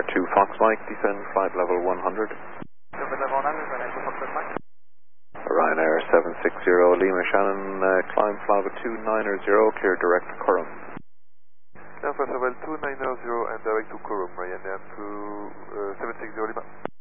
2 Fox Mike, descend flight level 100. Ryanair 760 Lima Shannon, climb flight level 290, clear direct to Curram. Flight level 290 and direct to Curram, Ryanair 760 Lima.